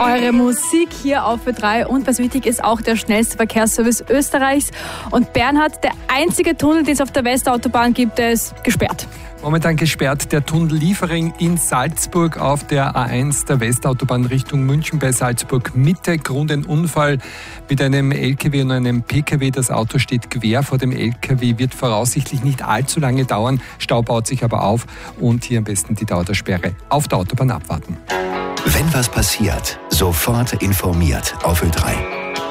eure Musik hier auf Ö3 und was wichtig ist, auch der schnellste Verkehrsservice Österreichs. Und Bernhard, der einzige Tunnel, den es auf der Westautobahn gibt, der ist gesperrt. Momentan gesperrt der Tunnel Liefering in Salzburg auf der A1 der Westautobahn Richtung München bei Salzburg Mitte. Grund ein Unfall mit einem LKW und einem PKW. Das Auto steht quer vor dem LKW, wird voraussichtlich nicht allzu lange dauern. Stau baut sich aber auf und hier am besten die Dauer der Sperre auf der Autobahn abwarten. Wenn was passiert, sofort informiert auf Ö3.